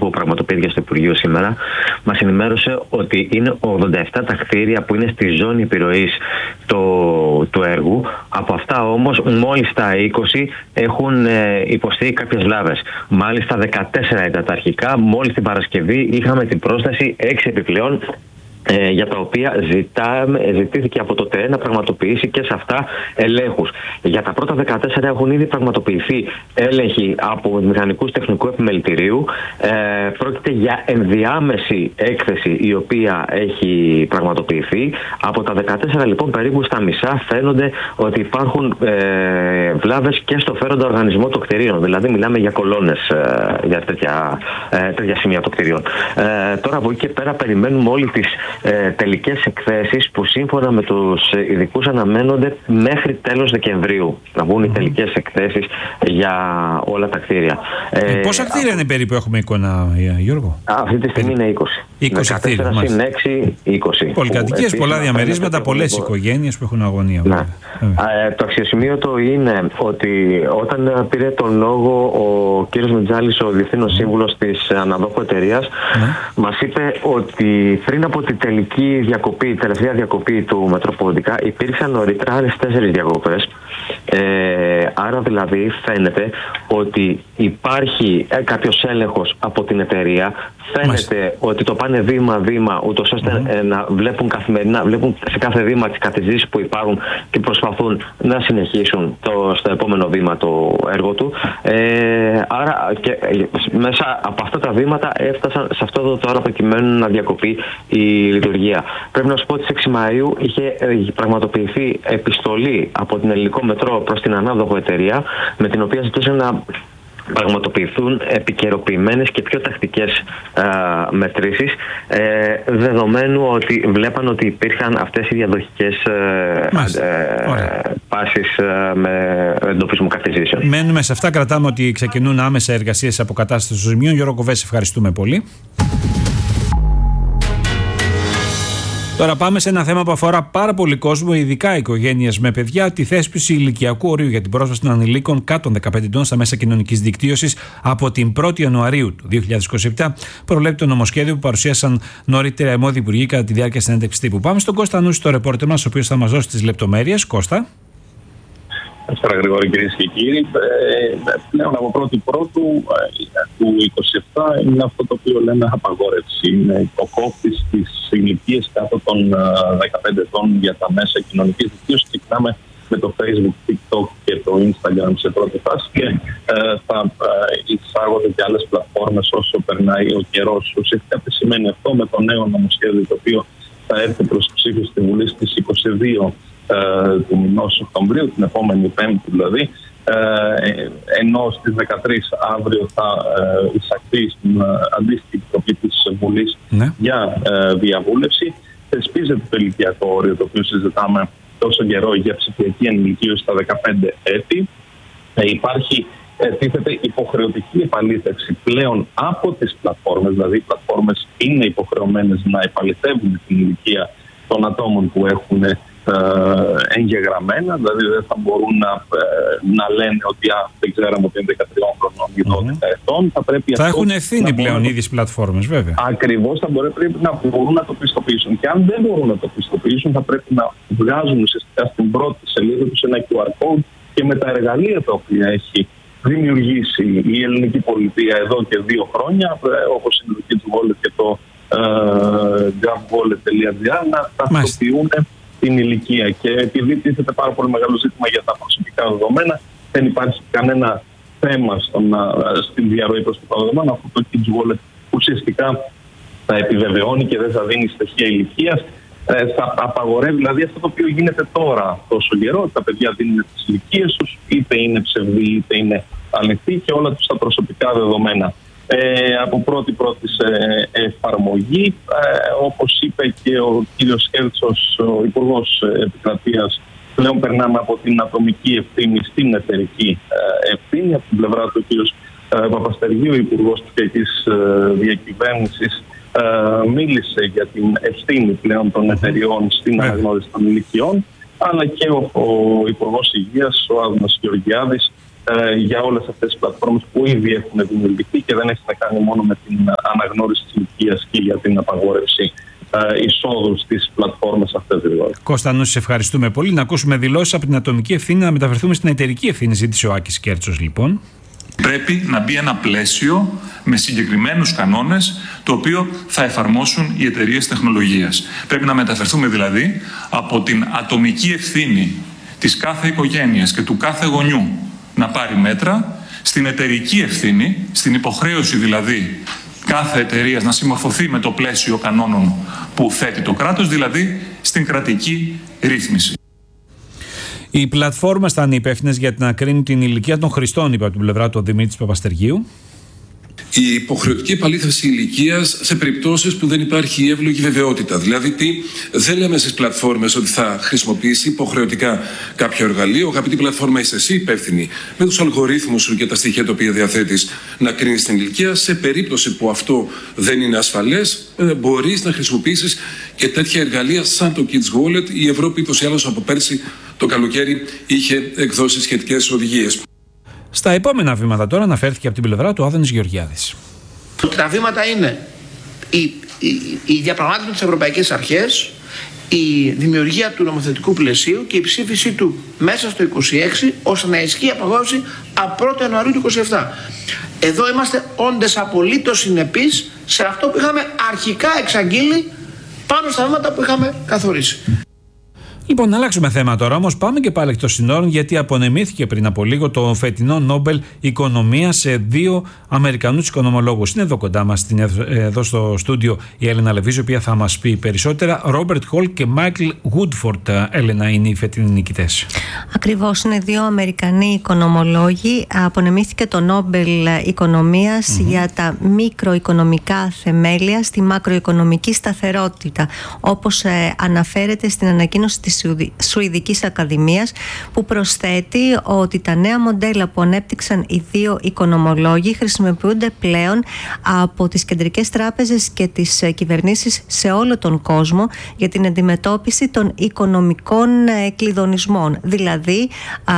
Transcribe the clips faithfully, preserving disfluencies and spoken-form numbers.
που πραγματοποιήθηκε στο Υπουργείο σήμερα, μας ενημέρωσε ότι είναι ογδόντα επτά τα κτίρια που είναι στη ζώνη επιρροής του, του έργου. Από αυτά όμως μόλις τα είκοσι έχουν ε, υποστεί κάποιες βλάβες. Μάλιστα δεκατέσσερα ήταν τα αρχικά, μόλις την Παρασκευή είχαμε την πρόσταση έξι επιπλέον, Ε, για τα οποία ζητάμε, ζητήθηκε από το ΤΕΕ να πραγματοποιήσει και σε αυτά ελέγχους. Για τα πρώτα δεκατέσσερα έχουν ήδη πραγματοποιηθεί έλεγχοι από μηχανικούς τεχνικού επιμελητηρίου. Ε, πρόκειται για ενδιάμεση έκθεση η οποία έχει πραγματοποιηθεί. Από τα δεκατέσσερα λοιπόν περίπου στα μισά φαίνονται ότι υπάρχουν ε, βλάβες και στο φέροντα οργανισμό των κτηρίων. Δηλαδή μιλάμε για κολόνες ε, για τέτοια, ε, τέτοια σημεία των κτηρίων. Ε, τώρα από εκεί και πέρα περιμένουμε όλοι τις Ε, τελικές εκθέσεις που σύμφωνα με τους ειδικούς αναμένονται μέχρι τέλος Δεκεμβρίου να βγουν mm. οι τελικές εκθέσεις για όλα τα κτίρια. Ε, ε, πόσα κτίρια είναι περίπου έχουμε εικόνα, Γιώργο? Α, αυτή τη στιγμή είναι είκοσι. είκοσι κτίρια. συν έξι, είκοσι. Πολυκατοικίες, πολλά διαμερίσματα, πολλές οικογένειες που έχουν αγωνία. Ναι. Ε, το αξιοσημείωτο είναι ότι όταν πήρε τον λόγο ο κύριος Μιτζάλης, ο Διευθύνων Σύμβουλος της αναδόχου εταιρείας, mm. μας είπε ότι πριν από την τελική διακοπή, τελευταία διακοπή του Μετροπολιτικά υπήρξαν νωρίτερα άλλες τέσσερις διακοπές. Ε, άρα δηλαδή φαίνεται ότι υπάρχει ε, κάποιος έλεγχος από την εταιρεία. Φαίνεται Μάλιστα. ότι το πάνε βήμα-βήμα, ούτως ώστε mm-hmm. ε, να βλέπουν καθημερινά, βλέπουν σε κάθε βήμα τις κατηζήσεις που υπάρχουν και προσπαθούν να συνεχίσουν το, στο επόμενο βήμα το έργο του. Ε, άρα και ε, μέσα από αυτά τα βήματα έφτασαν σε αυτό το τώρα προκειμένου να διακοπεί η λειτουργία. Πρέπει να σου πω ότι στις έξι Μαΐου είχε πραγματοποιηθεί επιστολή από την Ελληνικό Μετρό προς την ανάδοχο εταιρεία, με την οποία ζητούσε να πραγματοποιηθούν επικαιροποιημένες και πιο τακτικές α, μετρήσεις, ε, δεδομένου ότι βλέπαν ότι υπήρχαν αυτές οι διαδοχικές ε, ε, πάσεις ε, με εντοπισμό καθιζήσεων. Μένουμε σε αυτά, κρατάμε ότι ξεκινούν άμεσα εργασίες αποκατάστασης των σημείων. Γιώργο Κοβέση, ευχαριστούμε πολύ. Τώρα πάμε σε ένα θέμα που αφορά πάρα πολύ κόσμο, ειδικά οικογένειες με παιδιά, τη θέσπιση ηλικιακού ορίου για την πρόσβαση των ανηλίκων κάτω των δεκαπέντε ετών στα μέσα κοινωνικής δικτύωσης από την πρώτη Ιανουαρίου του δύο χιλιάδες είκοσι επτά, προβλέπει το νομοσχέδιο που παρουσίασαν νωρίτερα οι αρμόδιοι υπουργοί κατά τη διάρκεια συνέντευξης τύπου. Πάμε στον Κώστα Νούση, το ρεπόρτερ μας, ο οποίος θα μας δώσει τις λεπτομέρειες. Κώστα. Καλησπέρα Γρηγόρη, κυρίες και κύριοι. Ε, πλέον από πρώτη πρώτου ε, του είκοσι επτά είναι αυτό το οποίο λέμε απαγόρευση. Είναι ο κόφτης της ηλικίας κάτω των ε, δεκαπέντε ετών για τα μέσα κοινωνικής δικτύωσης. Ξεκινάμε με το Facebook, TikTok και το Instagram σε πρώτη φάση και ε, θα ε, εισάγονται και άλλες πλατφόρμες όσο περνάει ο καιρός. Ουσιαστικά τι σημαίνει αυτό? Με το νέο νομοσχέδιο το οποίο θα έρθει προς ψήφιο στη Βουλή στις είκοσι δύο του μηνός Οκτωβρίου, την επόμενη Πέμπτη δηλαδή, ε, ενώ στις δεκατρείς αύριο θα ε, εισαχθεί στην ε, αντίστοιχη επιτροπή της Βουλής ναι. για ε, διαβούλευση. Θεσπίζεται το ηλικιακό όριο το οποίο συζητάμε τόσο καιρό για ψηφιακή ενηλικίωση στα δεκαπέντε έτη. Ε, υπάρχει ε, τίθεται υποχρεωτική επαλήθευση πλέον από τις πλατφόρμες, δηλαδή οι πλατφόρμες είναι υποχρεωμένες να επαληθεύουν την ηλικία των ατόμων που έχουν εγγεγραμμένα, δηλαδή δεν θα μπορούν να, να λένε ότι α, δεν ξέραμε ότι είναι δεκατρία χρονών ή δώδεκα ετών. Θα, πρέπει θα έχουν ευθύνη πλέον ήδη στις πλατφόρμες, βέβαια. Ακριβώς, θα μπορεί, πρέπει να μπορούν να το πιστοποιήσουν. Και αν δεν μπορούν να το πιστοποιήσουν, θα πρέπει να βγάζουν ουσιαστικά στην πρώτη σελίδα τους ένα κιου αρ code και με τα εργαλεία τα οποία έχει δημιουργήσει η ελληνική πολιτεία εδώ και δύο χρόνια, όπως είναι το Kids Wallet και το uh, govwallet τελεία gr, να ταυτοποιούν την ηλικία. Και επειδή τίθεται πάρα πολύ μεγάλο ζήτημα για τα προσωπικά δεδομένα, δεν υπάρχει κανένα θέμα στον, στην διαρροή προσωπικών δεδομένων. Αυτό το Kids Wallet ουσιαστικά θα επιβεβαιώνει και δεν θα δίνει στοιχεία ηλικίας. Ε, θα απαγορεύει δηλαδή αυτό το οποίο γίνεται τώρα τόσο καιρό, ότι τα παιδιά δίνουν τις ηλικίες τους, είτε είναι ψευδή είτε είναι αληθή, και όλα τους τα προσωπικά δεδομένα. Ε, από πρώτη πρώτη σε εφαρμογή, ε, όπως είπε και ο κύριος Χέρτσος, ο Υπουργός Επικρατείας, πλέον περνάμε από την ατομική ευθύνη στην εταιρική ε, ευθύνη. Από την πλευρά του ο κύριος ε, Παπαστεργίου, ο Υπουργός Ψηφιακής ε, Διακυβέρνησης, ε, μίλησε για την ευθύνη πλέον των εταιριών στην αναγνώριση των ηλικιών, αλλά και ο, ο Υπουργός Υγείας, ο Άδωνας Γεωργιάδης, ε, για όλες αυτές τις πλατφόρμες που ήδη έχουν δημιουργηθεί και δεν έχει να κάνει μόνο με την αναγνώριση της ηλικίας και για την απαγόρευση ε, εισόδου στις πλατφόρμες αυτές γρήγορα. Κώστα Νούση, σε ευχαριστούμε πολύ. Να ακούσουμε δηλώσεις από την ατομική ευθύνη, να μεταφερθούμε στην εταιρική ευθύνη, ζήτησε ο Άκης Κέρτσος λοιπόν. Πρέπει να μπει ένα πλαίσιο με συγκεκριμένους κανόνες, το οποίο θα εφαρμόσουν οι εταιρείες τεχνολογίας. Πρέπει να μεταφερθούμε δηλαδή από την ατομική ευθύνη της κάθε οικογένειας και του κάθε γονιού να πάρει μέτρα, στην εταιρική ευθύνη, στην υποχρέωση δηλαδή κάθε εταιρείας να συμμορφωθεί με το πλαίσιο κανόνων που θέτει το κράτος, δηλαδή στην κρατική ρύθμιση. Οι πλατφόρμες θα είναι υπεύθυνες για να κρίνουν την ηλικία των χρηστών, είπε από την πλευρά του Δημήτρης Παπαστεργίου. Η υποχρεωτική επαλήθευση ηλικίας σε περιπτώσεις που δεν υπάρχει εύλογη βεβαιότητα. Δηλαδή, τι, δεν λέμε στις πλατφόρμες ότι θα χρησιμοποιήσει υποχρεωτικά κάποιο εργαλείο. Αγαπητή πλατφόρμα, είσαι εσύ υπεύθυνη με τους αλγορίθμους σου και τα στοιχεία τα οποία διαθέτεις να κρίνεις την ηλικία. Σε περίπτωση που αυτό δεν είναι ασφαλές, μπορείς να χρησιμοποιήσεις και τέτοια εργαλεία σαν το Kids Wallet. Η Ευρώπη, ούτως ή άλλως, από πέρσι το καλοκαίρι είχε εκδώσει σχετικές οδηγίες. Στα επόμενα βήματα τώρα αναφέρθηκε από την πλευρά του Άδωνης Γεωργιάδης. Τα βήματα είναι η, η, η διαπραγμάτευση με τις ευρωπαϊκές αρχές, η δημιουργία του νομοθετικού πλαισίου και η ψήφιση του μέσα στο είκοσι έξι, ώστε να ισχύει η απαγόρευση από πρώτη Ιανουαρίου του είκοσι επτά. Εδώ είμαστε όντες απολύτως συνεπείς σε αυτό που είχαμε αρχικά εξαγγείλει πάνω στα βήματα που είχαμε καθορίσει. Λοιπόν, να αλλάξουμε θέμα τώρα, όμως πάμε και πάλι εκτός συνόρων, γιατί απονεμήθηκε πριν από λίγο το φετινό Νόμπελ Οικονομία σε δύο Αμερικανούς οικονομολόγους. Είναι εδώ κοντά μας, εδώ στο στούντιο, η Έλενα Λεβίζη, η οποία θα μας πει περισσότερα. Ρόμπερτ Χολ και Μάικλ Γούντφορντ, Έλενα, είναι οι φετινοί νικητές. Ακριβώς, είναι δύο Αμερικανοί οικονομολόγοι. Απονεμήθηκε το Νόμπελ Οικονομίας mm-hmm. για τα μικροοικονομικά θεμέλια στη μακροοικονομική σταθερότητα, όπως ε, αναφέρεται στην ανακοίνωση της Σουηδικής Ακαδημίας, που προσθέτει ότι τα νέα μοντέλα που ανέπτυξαν οι δύο οικονομολόγοι χρησιμοποιούνται πλέον από τις κεντρικές τράπεζες και τις κυβερνήσεις σε όλο τον κόσμο για την αντιμετώπιση των οικονομικών κλειδονισμών, δηλαδή α,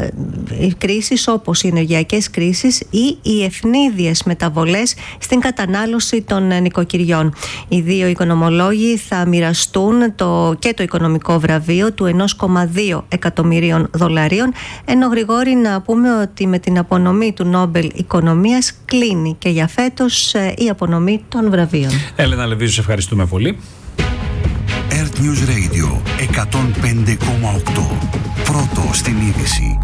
οι κρίσεις όπως οι ενεργειακές κρίσεις ή οι ευνίδιες μεταβολές στην κατανάλωση των νοικοκυριών. Οι δύο οικονομολόγοι θα μοιραστούν το, και το οικονομικό βραβείο του ενός κόμμα δύο εκατομμυρίων δολαρίων, ενώ Γρηγόρη να πούμε ότι με την απονομή του Νόμπελ Οικονομίας κλείνει και για φέτος η απονομή των βραβείων. Έλενα Λεβίζου, σε ευχαριστούμε πολύ. Earth News Radio εκατόν πέντε κόμμα οκτώ. Πρώτο στην είδηση.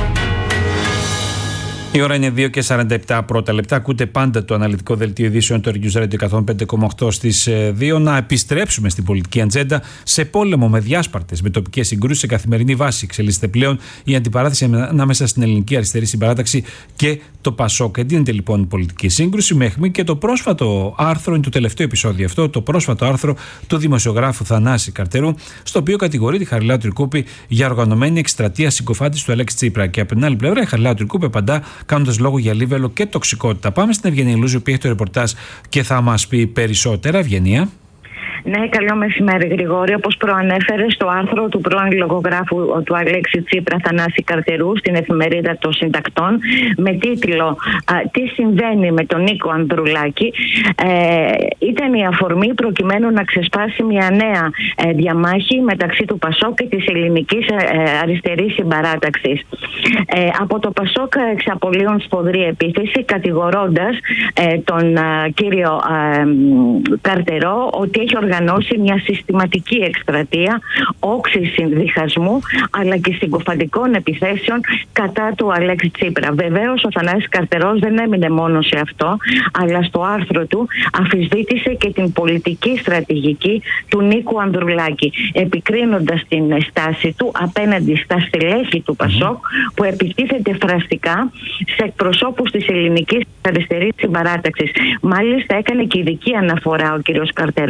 Η ώρα είναι δύο και σαράντα επτά πρώτα λεπτά. Ακούτε πάντα το αναλυτικό δελτίο ειδήσεων του Earth News Radio εκατόν πέντε κόμμα οκτώ στις δύο. Να επιστρέψουμε στην πολιτική ατζέντα. Σε πόλεμο με διάσπαρτες, με τοπικές συγκρούσεις σε καθημερινή βάση εξελίσσεται πλέον η αντιπαράθεση ανάμεσα στην ελληνική αριστερή συμπαράταξη και το Πασόκ. Εντείνεται λοιπόν η πολιτική σύγκρουση μέχρι και το πρόσφατο άρθρο, είναι το τελευταίο επεισόδιο αυτό, το πρόσφατο άρθρο του δημοσιογράφου Θανάση Καρτερού, στο οποίο κατηγορεί τη Χαριλάου Τρικούπη για οργανωμένη εκστρατεία συκοφάντηση του Αλέξη Τσίπρα. Και από την άλλη πλευρά η Χαριλάου Τρικούπη απαντά κάνοντας λόγο για λίβελο και τοξικότητα. Πάμε στην Ευγενία Λούζη, που έχει το ρεπορτάζ και θα μας πει περισσότερα. Ευγενία. Ναι, καλό μεσημέρι, Γρηγόρη. Όπως προανέφερε στο άρθρο του πρώην λογογράφου του Αλέξη Τσίπρα, Θανάση Καρτερού, στην εφημερίδα των Συντακτών, με τίτλο α, «Τι συμβαίνει με τον Νίκο Ανδρουλάκη», ε, ήταν η αφορμή προκειμένου να ξεσπάσει μια νέα ε, διαμάχη μεταξύ του Πασόκ και της ελληνικής ε, αριστερής συμπαράταξης. Ε, από το Πασόκ εξαπολύουν σφοδρή επίθεση, κατηγορώντας ε, τον α, κύριο α, Καρτερό ότι έχει οργανώσει μια συστηματική εκστρατεία όξης διχασμού αλλά και συγκοφαντικών επιθέσεων κατά του Αλέξη Τσίπρα. Βεβαίως ο Θανάσης Καρτερός δεν έμεινε μόνο σε αυτό, αλλά στο άρθρο του αμφισβήτησε και την πολιτική στρατηγική του Νίκου Ανδρουλάκη, επικρίνοντας την στάση του απέναντι στα στελέχη του Πασόκ που επιτίθεται φραστικά σε εκπροσώπους της ελληνικής αριστερής συμπαράταξης. Μάλιστα έκανε και ειδική αναφορά ο κ. Καρτερός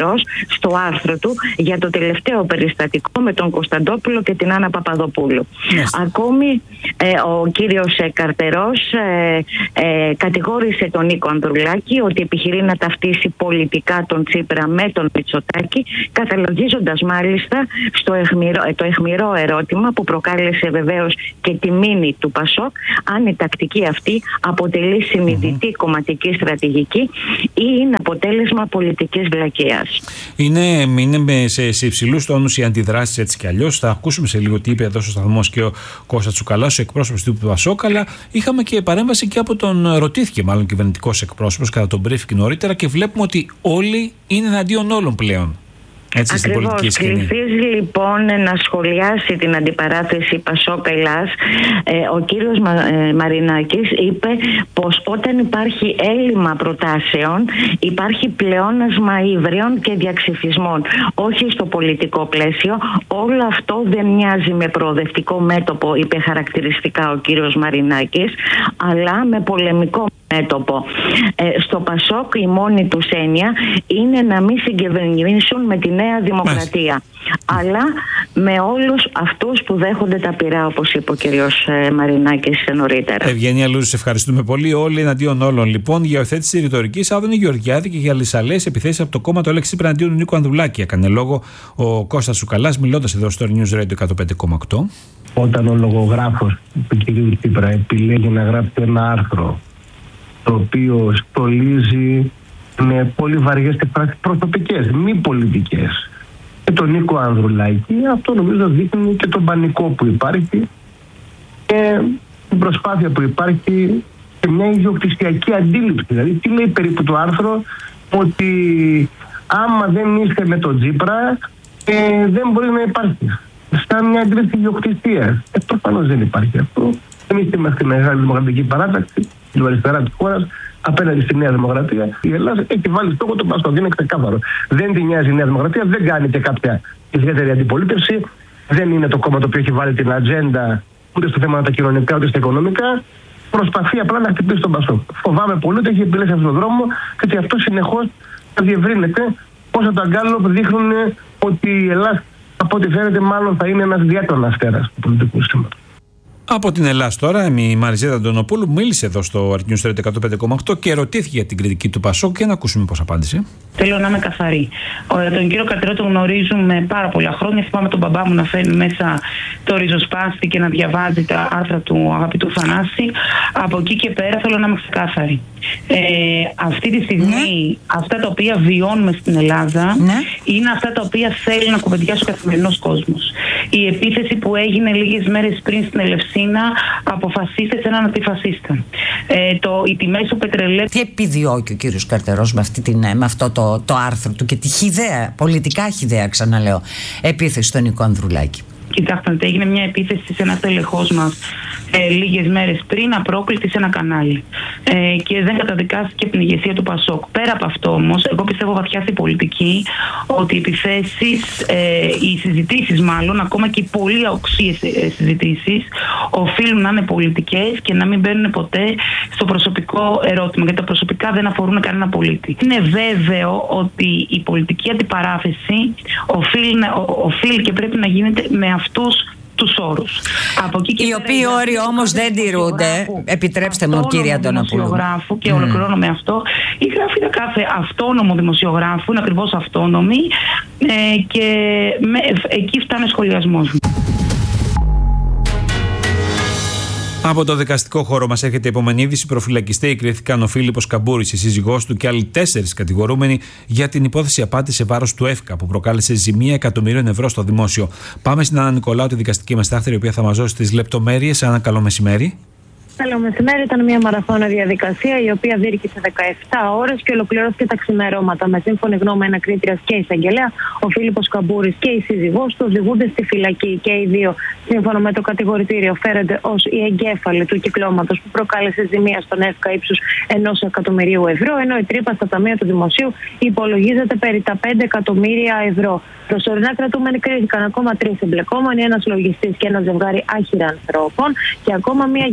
στο άρθρο του για το τελευταίο περιστατικό με τον Κωνσταντόπουλο και την Άννα Παπαδοπούλου. Yes. Ακόμη ε, ο κύριος ε, Καρτερός ε, ε, κατηγόρησε τον Νίκο Ανδρουλάκη ότι επιχειρεί να ταυτίσει πολιτικά τον Τσίπρα με τον Μητσοτάκη, καταλογίζοντας μάλιστα στο εχμηρό, το αιχμηρό ερώτημα που προκάλεσε βεβαίως και τη μήνυ του Πασόκ, αν η τακτική αυτή αποτελεί συνειδητή mm-hmm. κομματική στρατηγική ή είναι αποτέλεσμα πολιτικής βλακείας. Είναι, είναι σε, σε υψηλούς τόνους οι αντιδράσεις έτσι κι αλλιώς. Θα ακούσουμε σε λίγο τι είπε εδώ στο σταθμό και ο Κώστας Τσουκαλάς, ο εκπρόσωπος του Πασόκ, αλλά είχαμε και παρέμβαση και από τον, ρωτήθηκε μάλλον κυβερνητικός εκπρόσωπος κατά τον briefing νωρίτερα και βλέπουμε ότι όλοι είναι εναντίον όλων πλέον. Έτσι, ακριβώς. Πληθύζει λοιπόν να σχολιάσει την αντιπαράθεση Πασόκ Ελλάς. Ε, ο κύριος Μα, ε, Μαρινάκης είπε πως όταν υπάρχει έλλειμμα προτάσεων υπάρχει πλεόνασμα ύβριων και διαξυφισμών. Όχι στο πολιτικό πλαίσιο. Όλο αυτό δεν μοιάζει με προοδευτικό μέτωπο, είπε χαρακτηριστικά ο κύριος Μαρινάκης, αλλά με πολεμικό μέτωπο. Ε, στο Πασόκ η μόνη τους έννοια είναι να μην συγκυβερνήσουν με τη Νέα Δημοκρατία, αλλά με όλους αυτούς που δέχονται τα πειρά, όπως είπε ο κύριος ε, Μαρινάκης νωρίτερα. Ευγενία Λούζου, σε ευχαριστούμε πολύ. Όλοι εναντίον όλων. Λοιπόν, για υιοθέτηση ρητορικής, Άδωνη Γεωργιάδη και για λυσαλές επιθέσεις από το κόμμα του Αλέξη Τσίπρα εναντίον του Νίκου Ανδρουλάκη. Έκανε λόγο ο Κώστας Τσουκαλάς, μιλώντας εδώ στο News Radio εκατόν πέντε κόμμα οκτώ. Όταν ο λογογράφος του κ. Τσίπρα επιλέγει να γράψει ένα άρθρο το οποίο στολίζει με πολύ βαριές και πράξεις προσωπικές, μη πολιτικές, και τον Νίκο Ανδρουλάκη, αυτό νομίζω δείχνει και τον πανικό που υπάρχει και την προσπάθεια που υπάρχει και μια ιδιοκτησιακή αντίληψη. Δηλαδή, τι λέει περίπου το άρθρο, ότι άμα δεν είστε με τον Τσίπρα, ε, δεν μπορεί να υπάρχει. Σαν μια αντίληψη ιδιοκτησίας. Ε, προφανώς δεν υπάρχει αυτό. Εμείς είμαστε μεγάλη δημοκρατική παράταξη, την αριστερά της χώρας, απέναντι στη Νέα Δημοκρατία. Η Ελλάδα έχει βάλει στόχο τον Πασόκ, είναι ξεκάθαρο. Δεν την νοιάζει η Νέα Δημοκρατία, δεν κάνει και κάποια ιδιαίτερη αντιπολίτευση. Δεν είναι το κόμμα το οποίο έχει βάλει την ατζέντα ούτε στο θέμα τα κοινωνικά ούτε στα οικονομικά. Προσπαθεί απλά να χτυπήσει τον Πασόκ. Φοβάμαι πολύ ότι έχει επιλέξει αυτόν τον δρόμο και ότι αυτό συνεχώς θα διευρύνεται. Όσα τα γκάλωπ δείχνουν ότι η Ελλάδα, από ό,τι φαίνεται, μάλλον θα είναι ένας διάκρον αστέρας του πολιτικού σύστηματος. Από την Ελλάδα τώρα, η Μαριζέτα Αντωνοπούλου μίλησε εδώ στο News Radio εκατόν πέντε κόμμα οκτώ και ρωτήθηκε για την κριτική του Πασόκ και να ακούσουμε πώς απάντησε. Θέλω να είμαι καθαρή. Τον κύριο Καρτερό τον γνωρίζουμε πάρα πολλά χρόνια. Θυμάμαι τον μπαμπά μου να φέρνει μέσα το ριζοσπάστη και να διαβάζει τα άρθρα του αγαπητού Θανάση. Από εκεί και πέρα θέλω να είμαι ξεκάθαρη. Ε, αυτή τη στιγμή ναι. αυτά τα οποία βιώνουμε στην Ελλάδα ναι. είναι αυτά τα οποία θέλει να κουβεντιάσει ο καθημερινός κόσμος. Η επίθεση που έγινε λίγες μέρες πριν στην Ελευσίνα αποφασίστε σε έναν αντιφασίστα. Ε, το, οι τιμές του πετρελαίου. Τι επιδιώκει ο κύριος Καρτερός με, αυτή την, με αυτό το, το άρθρο του και τη χυδαία, πολιτικά χυδαία, ξαναλέω, επίθεση στον Νίκο Ανδρουλάκη? Κοιτάξτε, έγινε μια επίθεση σε ένα τελεχός μας ε, λίγες μέρες πριν, απρόκλητη σε ένα κανάλι. Ε, και δεν καταδικάστηκε από την ηγεσία του Πασόκ. Πέρα από αυτό όμως, εγώ πιστεύω βαθιά στην πολιτική ότι οι επιθέσεις, ε, οι συζητήσεις μάλλον, ακόμα και οι πολύ οξύες ε, συζητήσεις, οφείλουν να είναι πολιτικές και να μην μπαίνουν ποτέ στο προσωπικό ερώτημα, γιατί τα προσωπικά δεν αφορούν κανένα πολίτη. Είναι βέβαιο ότι η πολιτική αντιπαράθεση οφείλει, οφείλει και πρέπει να γίνεται με αυτούς τους όρους. Οι οποίοι όροι όμως δεν τηρούνται. Επιτρέψτε μου, κύριε Αντωνοπούλου. Δημοσιογράφου, και mm. ολοκληρώνω με αυτό. Η γραφή κάθε αυτόνομο δημοσιογράφου είναι ακριβώς αυτόνομη ε, και με, εκεί φτάνει ο σχολιασμός μου. Από το δικαστικό χώρο μας έρχεται η επόμενη είδηση. Προφυλακιστέοι κρίθηκαν ο Φίλιππος Καμπούρης, η σύζυγός του και άλλοι τέσσερις κατηγορούμενοι για την υπόθεση απάτη σε βάρος του ΕΦΚΑ που προκάλεσε ζημία εκατομμυρίων ευρώ στο δημόσιο. Πάμε στην Άννα Νικολάου, τη δικαστική μεστάχτερη, η οποία θα μας δώσει τις λεπτομέρειες. Άννα, καλό μεσημέρι. Καλό μεσημέρι. Ήταν μια μαραθώνα διαδικασία η οποία διήρκησε δεκαεπτά ώρες και ολοκληρώθηκε τα ξημερώματα. Με σύμφωνη γνώμη ανακρίτριας και εισαγγελέα, ο Φίλιππος Καμπούρης και η σύζυγός του οδηγούνται στη φυλακή. Και οι δύο, σύμφωνα με το κατηγορητήριο, φέρονται ως οι εγκέφαλοι του κυκλώματος που προκάλεσε ζημία στον ΕΦΚΑ ύψους ενός εκατομμυρίου ευρώ, ενώ η τρύπα στα ταμεία του δημοσίου υπολογίζεται περί τα πέντε εκατομμύρια ευρώ. Προσωρινά κρατούμενοι κρίθηκαν ακόμα τρεις εμπλεκόμενοι, ένας λογιστής και ένα ζευγάρι άχυρα ανθρώπων και ακόμα μια γυναίκα με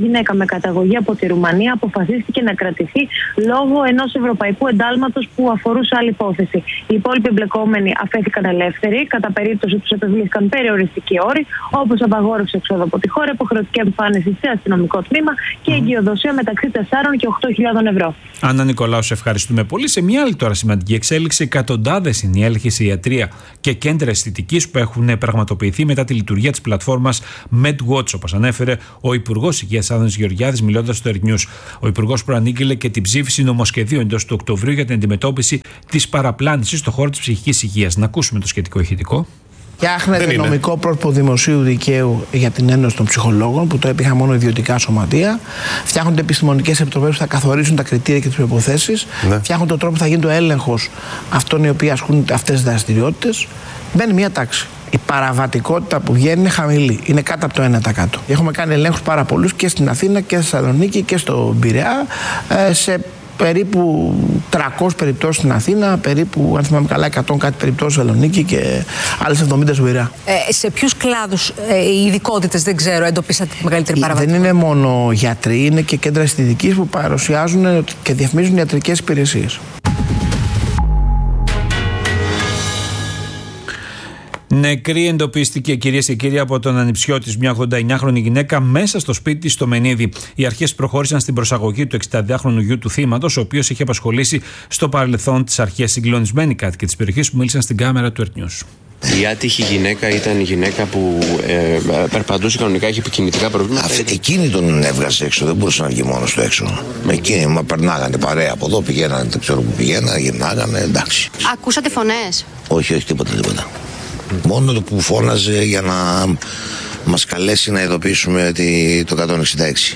καταγωγή από τη Ρουμανία αποφασίστηκε να κρατηθεί λόγω ενός ευρωπαϊκού εντάλματος που αφορούσε άλλη υπόθεση. Οι υπόλοιποι εμπλεκόμενοι αφέθηκαν ελεύθεροι. Κατά περίπτωση τους επιβλήθηκαν περιοριστικοί όροι, όπως απαγόρευση εξόδου από τη χώρα, υποχρεωτική εμφάνιση σε αστυνομικό τμήμα και εγκυοδοσία μεταξύ τεσσάρων και οκτώ χιλιάδων ευρώ. Άννα Νικολάου, σε ευχαριστούμε πολύ. Σε μια άλλη τώρα σημαντική εξέλιξη, εκατοντάδες είναι οι έλεγχοι σε ιατρία και κέντρα αισθητικής που έχουν πραγματοποιηθεί μετά τη λειτουργία της πλατφόρμας MedWatch, όπως ανέφερε ο Υπουργός Υγείας Άδωνης Γεωργιάδης, μιλώντας στο Air News. Ο Υπουργός προανήγγειλε και την ψήφιση νομοσχεδίου εντός του Οκτωβρίου για την αντιμετώπιση της παραπλάνησης στον χώρο της ψυχικής υγείας. Να ακούσουμε το σχετικό ηχητικό. Φτιάχνεται νομικό πρόσωπο δημοσίου δικαίου για την Ένωση των Ψυχολόγων, που το έπιχαν μόνο ιδιωτικά σωματεία. Φτιάχνονται επιστημονικές επιτροπές που θα καθορίσουν τα κριτήρια και τις προϋποθέσεις. Ναι. Φτιάχνουν τον τρόπο που θα γίνει ο έλεγχος αυτών οι οποίοι ασκούν αυτές τις δραστηριότητες. Μπαίνει μια τάξη. Η παραβατικότητα που βγαίνει είναι χαμηλή. Είναι κάτω από το ένα τοις εκατό. Έχουμε κάνει ελέγχους πάρα πολλούς και στην Αθήνα και στη Θεσσαλονίκη και στο Πειραιά, σε περίπου τριακόσιες περιπτώσεις στην Αθήνα, περίπου, αν θυμάμαι καλά, εκατό κάτι περιπτώσεις στη Θεσσαλονίκη και άλλες εβδομήντα στο Πειραιά. Ε, σε ποιους κλάδους ε, οι ειδικότητες, δεν ξέρω, εντοπίσατε τη μεγαλύτερη παραβατικότητα? Δεν είναι μόνο γιατροί, είναι και κέντρα αισθητικής που παρουσιάζουν και διαφημίζουν ιατρικές υπηρεσίες. Νεκρή εντοπίστηκε, κυρίες και κύριοι, από τον ανιψιό της, μια ογδονταεννιάχρονη γυναίκα, μέσα στο σπίτι της στο Μενίδη. Οι αρχές προχώρησαν στην προσαγωγή του εξηνταδυάχρονου γιου του θύματος, ο οποίος είχε απασχολήσει στο παρελθόν τις αρχές. Συγκλονισμένοι κάτοικοι της περιοχής που μίλησαν στην κάμερα του Air News. Η άτυχη γυναίκα ήταν η γυναίκα που ε, περπατούσε κανονικά, είχε επικοινωνικά προβλήματα. Αυτή, εκείνη τον έβγαζε έξω, δεν μπορούσε να βγει μόνος του έξω. Με εκείνη, μα περνάγανε παρέα από εδώ, πηγαίνανε, δεν ξέρω που πηγαίνανε, γυρνάγανε, εντάξει. Ακούσατε φωνές? Όχι, όχι, τίποτα, τίποτα. Μόνο το που φώναζε για να μας καλέσει να ειδοποιήσουμε ότι το εκατόν εξήντα έξι.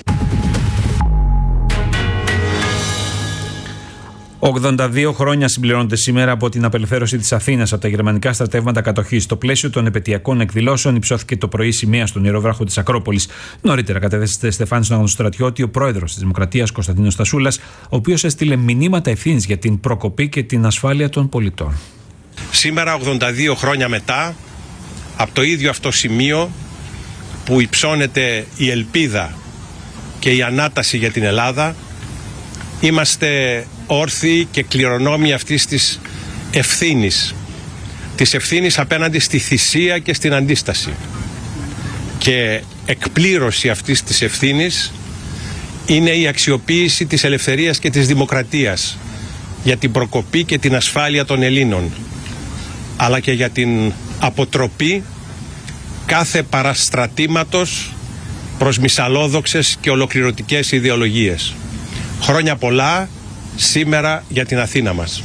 ογδόντα δύο χρόνια συμπληρώνονται σήμερα από την απελευθέρωση της Αθήνας από τα γερμανικά στρατεύματα κατοχής. Στο πλαίσιο των επαιτειακών εκδηλώσεων υψώθηκε το πρωί σημαία στον ιερόβραχο της Ακρόπολης. Νωρίτερα κατέθεσε Στεφάνη στον Αγνωστρατιώτη ο πρόεδρος της Δημοκρατίας Κωνσταντίνος Στασούλας, ο οποίος έστειλε μηνύματα ευθύνης για την προκοπή και την ασφάλεια των πολιτών. Σήμερα, ογδόντα δύο χρόνια μετά, από το ίδιο αυτό σημείο που υψώνεται η ελπίδα και η ανάταση για την Ελλάδα, είμαστε όρθιοι και κληρονόμοι αυτής της ευθύνης. Της ευθύνης απέναντι στη θυσία και στην αντίσταση. Και εκπλήρωση αυτής της ευθύνης είναι η αξιοποίηση της ελευθερίας και της δημοκρατίας για την προκοπή και την ασφάλεια των Ελλήνων, αλλά και για την αποτροπή κάθε παραστρατήματος προς μυσαλλόδοξες και ολοκληρωτικές ιδεολογίες. Χρόνια πολλά σήμερα για την Αθήνα μας.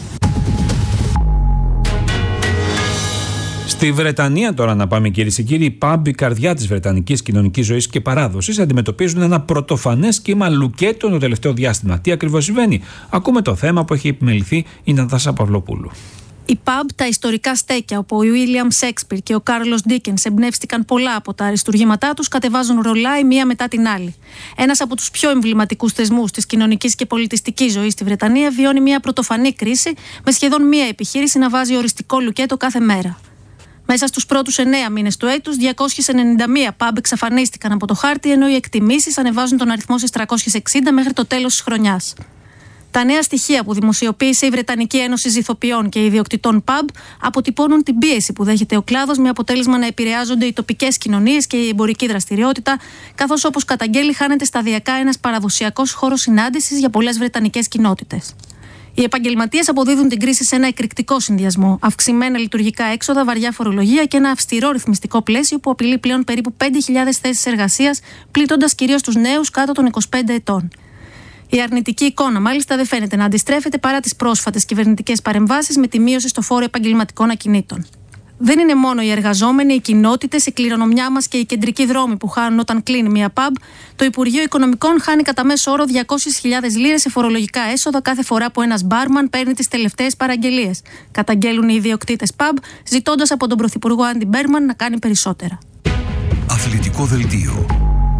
Στη Βρετανία, τώρα να πάμε, κυρίες και κύριοι, οι πάμπ, η καρδιά της βρετανικής κοινωνικής ζωής και παράδοσης, αντιμετωπίζουν ένα πρωτοφανές κύμα λουκέτων το τελευταίο διάστημα. Τι ακριβώς συμβαίνει? Ακούμε το θέμα που έχει επιμεληθεί η Νατάσα Παυλοπούλου. Οι pub, τα ιστορικά στέκια όπου ο William Shakespeare και ο Carlos Dickens εμπνεύστηκαν πολλά από τα αριστουργήματά τους, κατεβάζουν ρολά η μία μετά την άλλη. Ένας από τους πιο εμβληματικούς θεσμούς της κοινωνικής και πολιτιστικής ζωής στη Βρετανία βιώνει μια πρωτοφανή κρίση, με σχεδόν μια επιχείρηση να βάζει οριστικό λουκέτο κάθε μέρα. Μέσα στους πρώτους εννέα μήνες του έτους, διακόσιες ενενήντα μία pub εξαφανίστηκαν από το χάρτη, ενώ οι εκτιμήσεις ανεβάζουν τον αριθμό στις τριακόσιες εξήντα μέχρι το τέλος της χρονιάς. Τα νέα στοιχεία που δημοσιοποίησε η Βρετανική Ένωση Ζηθοποιών και Ιδιοκτητών pub αποτυπώνουν την πίεση που δέχεται ο κλάδος, με αποτέλεσμα να επηρεάζονται οι τοπικές κοινωνίες και η εμπορική δραστηριότητα, καθώς, όπως καταγγέλει, χάνεται σταδιακά ένας παραδοσιακός χώρος συνάντησης για πολλές βρετανικές κοινότητες. Οι επαγγελματίες αποδίδουν την κρίση σε ένα εκρηκτικό συνδυασμό: αυξημένα λειτουργικά έξοδα, βαριά φορολογία και ένα αυστηρό ρυθμιστικό πλαίσιο που απειλεί πλέον περίπου πέντε χιλιάδες θέσεις εργασίας, πλήττοντας κυρίως τους νέους κάτω των είκοσι πέντε ετών. Η αρνητική εικόνα, μάλιστα, δεν φαίνεται να αντιστρέφεται παρά τις πρόσφατες κυβερνητικές παρεμβάσεις με τη μείωση στο φόρο επαγγελματικών ακινήτων. Δεν είναι μόνο οι εργαζόμενοι, οι κοινότητες, η κληρονομιά μας και οι κεντρικοί δρόμοι που χάνουν όταν κλείνει μια pub. Το Υπουργείο Οικονομικών χάνει κατά μέσο όρο διακόσιες χιλιάδες λίρες σε φορολογικά έσοδα κάθε φορά που ένας μπάρμαν παίρνει τις τελευταίες παραγγελίες. Καταγγέλουν οι ιδιοκτήτες pub, ζητώντας από τον Πρωθυπουργό Άντι Μπέρμαν να κάνει περισσότερα. Αθλητικό δελτίο.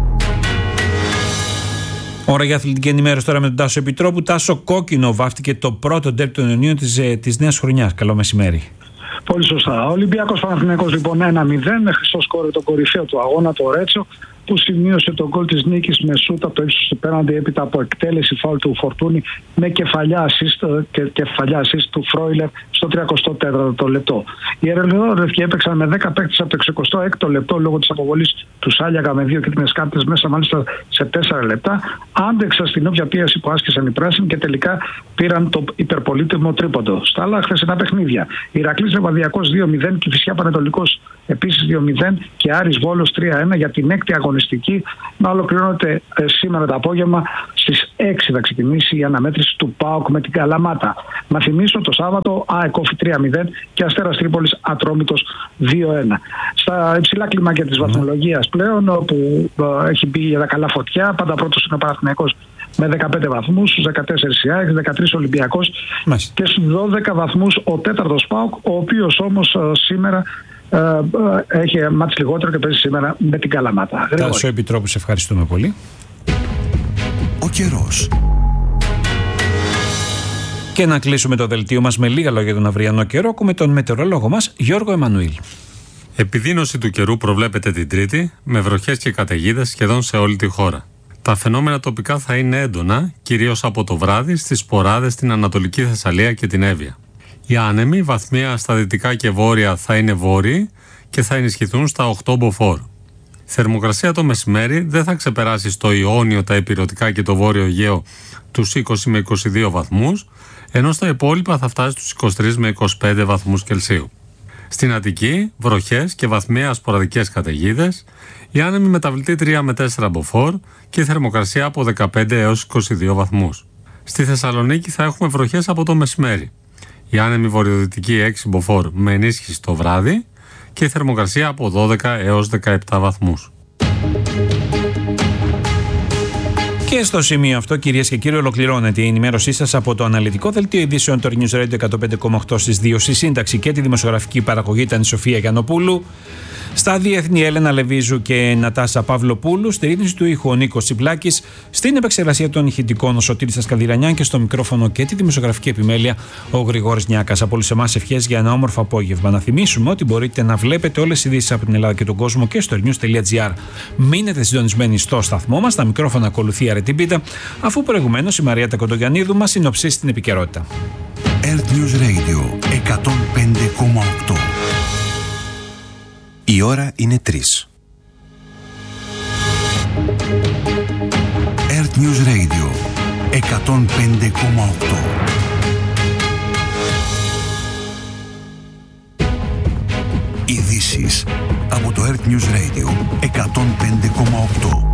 Ώρα για αθλητική ενημέρωση τώρα με τον Τάσο Επιτρόπου. Τάσο, κόκκινο βάφτηκε το πρώτο ντέρμπι των Ιωνίων της, της νέας χρονιάς. Καλό μεσημέρι. Πολύ σωστά. Ο Ολυμπιακός Παναθηναϊκός λοιπόν ένα μηδέν με χρυσό σκόρ τον κορυφαίο του αγώνα, το Ρέτσο, που σημείωσε τον γκολ της νίκης με σούτ από το ύψος του πέναντι έπειτα από εκτέλεση φάουλ του Φορτούνη με κεφαλιά assist, και κεφαλιά assist του Φρόιλερ στο τριακοστό τέταρτο λεπτό. Οι Ερυθρόλευκοι έπαιξαν με δέκα παίκτες από το εξηκοστό έκτο λεπτό λόγω της αποβολής του Σάλιακα με δύο κίτρινες κάρτες μέσα μάλιστα σε τέσσερα λεπτά. Άντεξαν στην όποια πίεση που άσκησαν οι πράσινοι και τελικά πήραν το υπερπολίτημο τρίποντο. Στα άλλα χθεσινά παιχνίδια. Ηρακλής Λεβαδιακός δύο μηδέν και Κηφισιά Πανετολικός επίσης δύο μηδέν και Άρης Βόλος τρία ένα για την έκτη αγωνιστική να ολοκληρώνεται ε, σήμερα το απόγευμα στις έξι θα ξεκινήσει η αναμέτρηση του ΠΑΟΚ με την Καλαμάτα. Να θυμίσω το Σάββατο ΑΕΚ Όφη τρία μηδέν και Αστέρας Τρίπολης Ατρόμητος δύο ένα. Στα υψηλά κλιμάκια της βαθμολογίας πλέον όπου ε, έχει μπει για τα καλά φωτιά, πάντα πρώτος είναι ο Παναθηναϊκός με δεκαπέντε βαθμούς, στους δεκατέσσερις η ΑΕΚ, δεκατρείς Ολυμπιακός Μάλιστα. Και στους δώδεκα βαθμούς ο τέταρτος ΠΑΟΚ, ο οποίος όμως ε, σήμερα ε, ε, έχει μάτς λιγότερο και παίζει σήμερα με την Καλαμάτα. Τάσο Επιτρόπου, σε ευχαριστούμε πολύ. Ο καιρός. Και να κλείσουμε το δελτίο μας με λίγα λόγια τον αυριανό καιρό με τον μετεωρολόγο μας Γιώργο Εμμανουήλ. Επιδείνωση του καιρού προβλέπεται την Τρίτη με βροχές και καταιγίδες σχεδόν σε όλη τη χώρα. Τα φαινόμενα τοπικά θα είναι έντονα, κυρίως από το βράδυ στις σποράδες στην Ανατολική Θεσσαλία και την Εύβοια. Οι άνεμοι βαθμία στα δυτικά και βόρεια θα είναι βόρειοι και θα ενισχυθούν στα οκτώ μποφόρ. Θερμοκρασία το μεσημέρι δεν θα ξεπεράσει στο Ιόνιο, τα Ηπειρωτικά και το Βόρειο Αιγαίο τους είκοσι με είκοσι δύο βαθμούς, ενώ στα υπόλοιπα θα φτάσει στους είκοσι τρεις με είκοσι πέντε βαθμούς Κελσίου. Στην Αττική, βροχές και βαθμία σποραδικές καταιγίδες, οι άνεμοι μεταβλητή τρία με τέσσερα μποφόρ και η θερμοκρασία από δεκαπέντε έως είκοσι δύο βαθμούς. Στη Θεσσαλονίκη θα έχουμε βροχές από το μεσημέρι. Οι άνεμοι βορειοδυτικοί έξι μποφόρ με ενίσχυση το βράδυ και η θερμοκρασία από δώδεκα έως δεκαεπτά βαθμούς. Και στο σημείο αυτό, κυρίες και κύριοι, ολοκληρώνεται η ενημέρωσή σας από το αναλυτικό δελτίο ειδήσεων του News Radio εκατόν πέντε κόμμα οκτώ στις δύο. Στη σύνταξη και τη δημοσιογραφική παραγωγή ήταν η Σοφία Γιαννοπούλου. Στα διεθνή Έλενα Λεβίζου και Νατάσα Παυλοπούλου. Στη ρύθμιση του ήχου ο Νίκος Τσιπλάκης. Στην επεξεργασία των ηχητικών ο Σωτήρης Ασκαδηρανιάν και στο μικρόφωνο και τη δημοσιογραφική επιμέλεια ο Γρηγόρης Νιάκας. Από όλους εμάς ευχές για ένα όμορφο απόγευμα. Να θυμίσουμε ότι μπορείτε να βλέπετε όλες τις ειδήσεις από την Ελλάδα και τον κόσμο και στο news.gr. Μείνετε συντονισμένοι στο σταθμό μας. Τα μικρόφωνα ακολουθεί η Αρετή Πίτα, αφού προηγουμένως η Μαρία Κοντογιαννίδου μας συνοψίσει την επικαιρότητα. Earth News Radio εκατόν πέντε κόμμα οκτώ. Η ώρα είναι τρεις. Earth News Radio εκατόν πέντε κόμμα οκτώ. Ειδήσεις από το Earth News Radio εκατόν πέντε κόμμα οκτώ.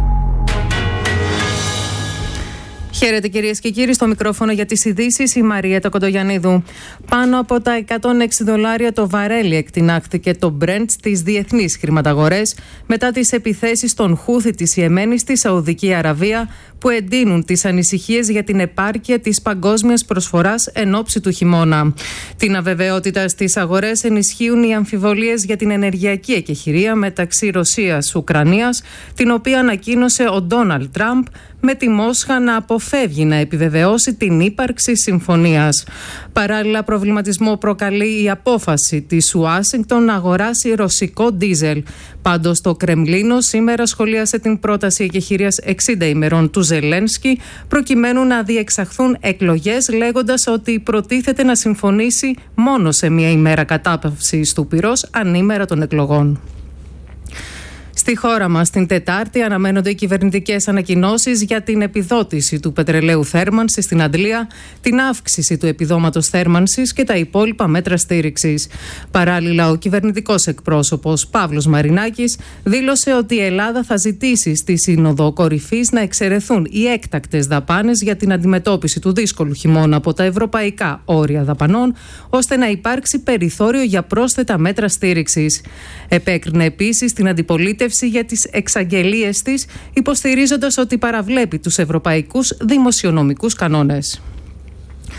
Χαίρετε κυρίες και κύριοι, στο μικρόφωνο για τις ειδήσεις η Μαριέτα Κοντογιαννίδου. Πάνω από τα εκατόν έξι δολάρια το βαρέλι εκτινάχθηκε το Brent στις διεθνείς χρηματαγορές μετά τις επιθέσεις των Χούθι της Ιεμένης στη Σαουδική Αραβία που εντείνουν τις ανησυχίες για την επάρκεια της παγκόσμιας προσφοράς εν ώψη του χειμώνα. Την αβεβαιότητα στις αγορές ενισχύουν οι αμφιβολίες για την ενεργειακή εκεχηρία μεταξύ Ρωσίας-Ουκρανίας, την οποία ανακοίνωσε ο Ντόναλντ Τραμπ, με τη Μόσχα να αποφεύγει να επιβεβαιώσει την ύπαρξη συμφωνίας. Παράλληλα, προβληματισμό προκαλεί η απόφαση της Ουάσιγκτον να αγοράσει ρωσικό ντίζελ. Πάντως, το Κρεμλίνο σήμερα σχολίασε την πρόταση εκεχηρίας εξήντα ημερών του Ζελένσκι, προκειμένου να διεξαχθούν εκλογές, λέγοντας ότι προτίθεται να συμφωνήσει μόνο σε μία ημέρα κατάπαυσης του πυρός, ανήμερα των εκλογών. Στη χώρα μας την Τετάρτη αναμένονται οι κυβερνητικές ανακοινώσεις για την επιδότηση του πετρελαίου θέρμανσης στην Αντλία, την αύξηση του επιδόματος θέρμανσης και τα υπόλοιπα μέτρα στήριξης. Παράλληλα, ο κυβερνητικός εκπρόσωπος Παύλος Μαρινάκης δήλωσε ότι η Ελλάδα θα ζητήσει στη Σύνοδο Κορυφής να εξαιρεθούν οι έκτακτες δαπάνες για την αντιμετώπιση του δύσκολου χειμώνα από τα ευρωπαϊκά όρια δαπανών, ώστε να υπάρξει περιθώριο για πρόσθετα μέτρα στήριξης. Επέκρινε επίσης την αντιπολίτευση για τις εξαγγελίες της, υποστηρίζοντας ότι παραβλέπει τους ευρωπαϊκούς δημοσιονομικούς κανόνες.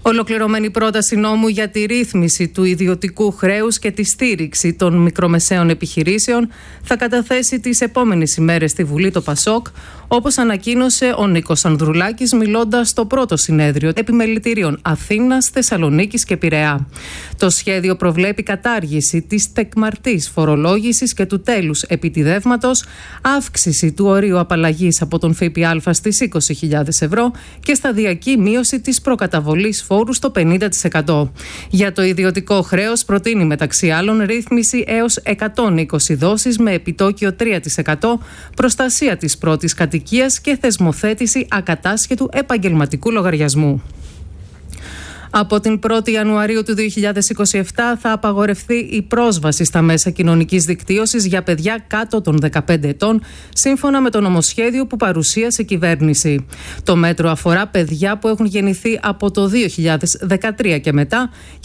Ολοκληρωμένη πρόταση νόμου για τη ρύθμιση του ιδιωτικού χρέους και τη στήριξη των μικρομεσαίων επιχειρήσεων θα καταθέσει τις επόμενες ημέρες στη Βουλή το ΠΑΣΟΚ, όπως ανακοίνωσε ο Νίκος Ανδρουλάκης μιλώντας στο πρώτο συνέδριο επιμελητηρίων Αθήνας, Θεσσαλονίκης και Πειραιά. Το σχέδιο προβλέπει κατάργηση της τεκμαρτής φορολόγησης και του τέλους επιτιδεύματος, αύξηση του ορίου απαλλαγής από τον ΦΠΑ στις είκοσι χιλιάδες ευρώ και σταδιακή μείωση της προκαταβολής φόρου στο πενήντα τοις εκατό. Για το ιδιωτικό χρέος προτείνει μεταξύ άλλων ρύθμιση έως εκατόν είκοσι δόσεις με επιτόκιο τρία τοις εκατό, προστασία της πρώτης κατοικίας και θεσμοθέτηση ακατάσχετου επαγγελματικού λογαριασμού. Από την πρώτη Ιανουαρίου του δύο χιλιάδες είκοσι επτά θα απαγορευτεί η πρόσβαση στα μέσα κοινωνικής δικτύωσης για παιδιά κάτω των δεκαπέντε ετών, σύμφωνα με το νομοσχέδιο που παρουσίασε η κυβέρνηση. Το μέτρο αφορά παιδιά που έχουν γεννηθεί από το δύο χιλιάδες δεκατρία και μετά